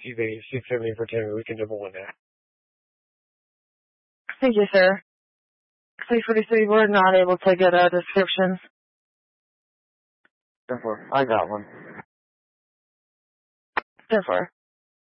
TV 670 for Tammy. We can double in that. Thank you, sir. 343, we're not able to get a description. Therefore, I got one. Therefore.